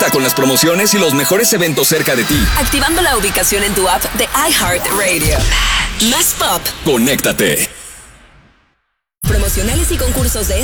Conecta con las promociones y los mejores eventos cerca de ti. Activando la ubicación en tu app de iHeartRadio. Más pop. Conéctate. Promocionales y concursos de